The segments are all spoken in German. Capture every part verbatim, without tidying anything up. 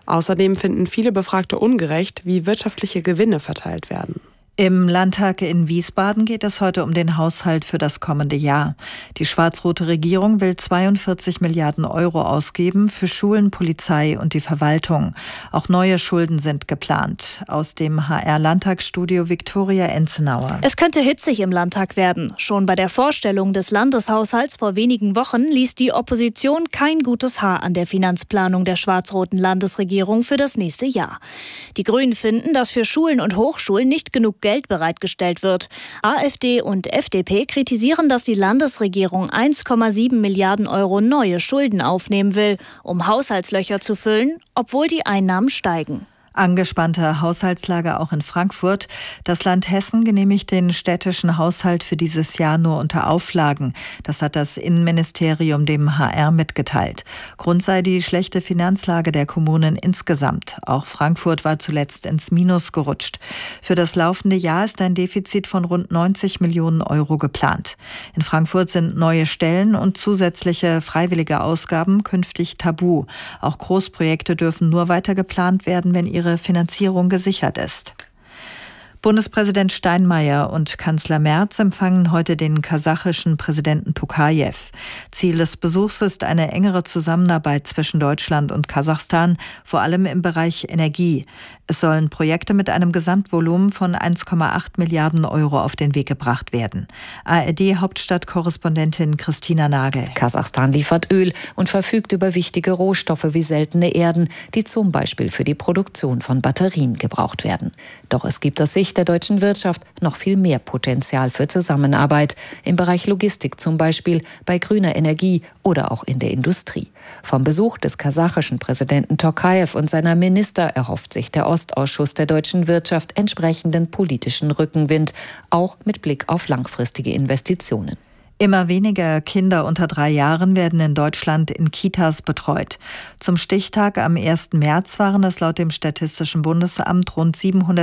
Außerdem finden viele Befragte ungerecht, wie wirtschaftliche Gewinne verteilt werden. Im Landtag in Wiesbaden geht es heute um den Haushalt für das kommende Jahr. Die schwarz-rote Regierung will zweiundvierzig Milliarden Euro ausgeben für Schulen, Polizei und die Verwaltung. Auch neue Schulden sind geplant. Aus dem H R-Landtagsstudio Viktoria Enzenauer. Es könnte hitzig im Landtag werden. Schon bei der Vorstellung des Landeshaushalts vor wenigen Wochen ließ die Opposition kein gutes Haar an der Finanzplanung der schwarz-roten Landesregierung für das nächste Jahr. Die Grünen finden, dass für Schulen und Hochschulen nicht genug Geld Geld bereitgestellt wird. AfD und F D P kritisieren, dass die Landesregierung eins Komma sieben Milliarden Euro neue Schulden aufnehmen will, um Haushaltslöcher zu füllen, obwohl die Einnahmen steigen. Angespannte Haushaltslage auch in Frankfurt. Das Land Hessen genehmigt den städtischen Haushalt für dieses Jahr nur unter Auflagen. Das hat das Innenministerium dem H R mitgeteilt. Grund sei die schlechte Finanzlage der Kommunen insgesamt. Auch Frankfurt war zuletzt ins Minus gerutscht. Für das laufende Jahr ist ein Defizit von rund neunzig Millionen Euro geplant. In Frankfurt sind neue Stellen und zusätzliche freiwillige Ausgaben künftig tabu. Auch Großprojekte dürfen nur weiter geplant werden, wenn ihre Finanzierung gesichert ist. Bundespräsident Steinmeier und Kanzler Merz empfangen heute den kasachischen Präsidenten Tokajew. Ziel des Besuchs ist eine engere Zusammenarbeit zwischen Deutschland und Kasachstan, vor allem im Bereich Energie. Es sollen Projekte mit einem Gesamtvolumen von eins Komma acht Milliarden Euro auf den Weg gebracht werden. A R D-Hauptstadtkorrespondentin Christina Nagel. Kasachstan liefert Öl und verfügt über wichtige Rohstoffe wie seltene Erden, die zum Beispiel für die Produktion von Batterien gebraucht werden. Doch es gibt aus Sicht der deutschen Wirtschaft noch viel mehr Potenzial für Zusammenarbeit, im Bereich Logistik zum Beispiel, bei grüner Energie oder auch in der Industrie. Vom Besuch des kasachischen Präsidenten Tokajew und seiner Minister erhofft sich der Ostausschuss der deutschen Wirtschaft entsprechenden politischen Rückenwind, auch mit Blick auf langfristige Investitionen. Immer weniger Kinder unter drei Jahren werden in Deutschland in Kitas betreut. Zum Stichtag am ersten März waren es laut dem Statistischen Bundesamt rund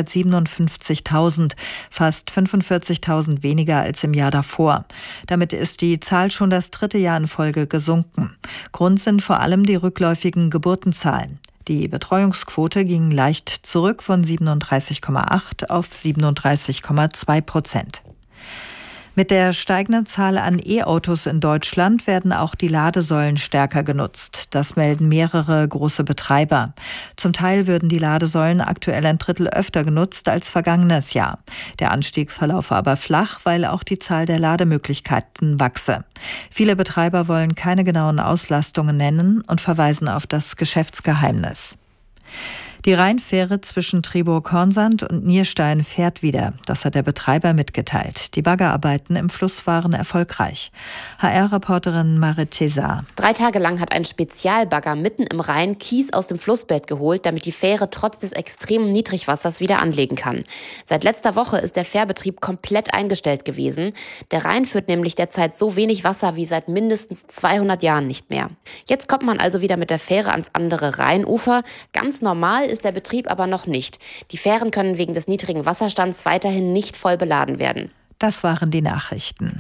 siebenhundertsiebenundfünfzigtausend, fast fünfundvierzigtausend weniger als im Jahr davor. Damit ist die Zahl schon das dritte Jahr in Folge gesunken. Grund sind vor allem die rückläufigen Geburtenzahlen. Die Betreuungsquote ging leicht zurück von siebenunddreißig Komma acht auf siebenunddreißig Komma zwei Prozent. Mit der steigenden Zahl an E-Autos in Deutschland werden auch die Ladesäulen stärker genutzt. Das melden mehrere große Betreiber. Zum Teil würden die Ladesäulen aktuell ein Drittel öfter genutzt als vergangenes Jahr. Der Anstieg verlaufe aber flach, weil auch die Zahl der Lademöglichkeiten wachse. Viele Betreiber wollen keine genauen Auslastungen nennen und verweisen auf das Geschäftsgeheimnis. Die Rheinfähre zwischen Triburg-Hornsand und Nierstein fährt wieder. Das hat der Betreiber mitgeteilt. Die Baggerarbeiten im Fluss waren erfolgreich. H R-Reporterin Marit Thesar. Drei Tage lang hat ein Spezialbagger mitten im Rhein Kies aus dem Flussbett geholt, damit die Fähre trotz des extremen Niedrigwassers wieder anlegen kann. Seit letzter Woche ist der Fährbetrieb komplett eingestellt gewesen. Der Rhein führt nämlich derzeit so wenig Wasser wie seit mindestens zweihundert Jahren nicht mehr. Jetzt kommt man also wieder mit der Fähre ans andere Rheinufer. Ganz normal ist der Betrieb aber noch nicht. Die Fähren können wegen des niedrigen Wasserstands weiterhin nicht voll beladen werden. Das waren die Nachrichten.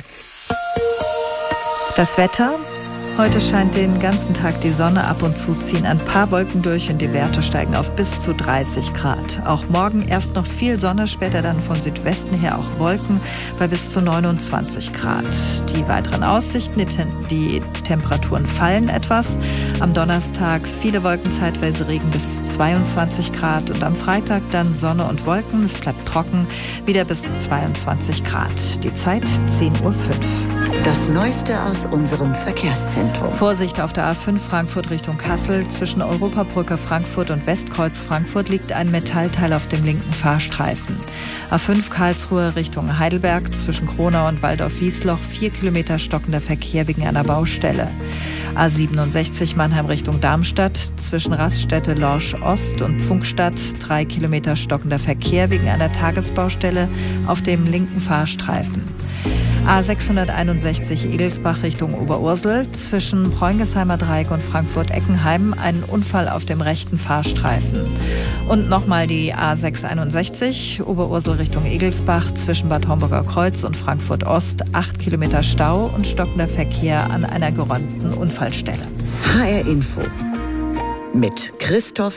Das Wetter? Heute scheint den ganzen Tag die Sonne, ab und zu ziehen ein paar Wolken durch und die Werte steigen auf bis zu dreißig Grad. Auch morgen erst noch viel Sonne, später dann von Südwesten her auch Wolken bei bis zu neunundzwanzig Grad. Die weiteren Aussichten, die, Tem- die Temperaturen fallen etwas. Am Donnerstag viele Wolken, zeitweise Regen bis zweiundzwanzig Grad und am Freitag dann Sonne und Wolken. Es bleibt trocken, wieder bis zweiundzwanzig Grad. Die Zeit zehn Uhr fünf. Das Neueste aus unserem Verkehrszentrum. Vorsicht auf der A fünf Frankfurt Richtung Kassel. Zwischen Europabrücke Frankfurt und Westkreuz Frankfurt liegt ein Metallteil auf dem linken Fahrstreifen. A fünf Karlsruhe Richtung Heidelberg. Zwischen Kronau und Waldorf-Wiesloch vier Kilometer stockender Verkehr wegen einer Baustelle. A siebenundsechzig Mannheim Richtung Darmstadt. Zwischen Raststätte Lorsch Ost und Pfungstadt drei Kilometer stockender Verkehr wegen einer Tagesbaustelle auf dem linken Fahrstreifen. A sechshunderteinundsechzig Edelsbach Richtung Oberursel. Zwischen Preungesheimer Dreieck und Frankfurt-Eckenheim ein Unfall auf dem rechten Fahrstreifen. Und nochmal die A sechshunderteinundsechzig Oberursel Richtung Egelsbach. Zwischen Bad Homburger Kreuz und Frankfurt Ost acht Kilometer Stau und stockender Verkehr an einer geräumten Unfallstelle. H R Info mit Christoph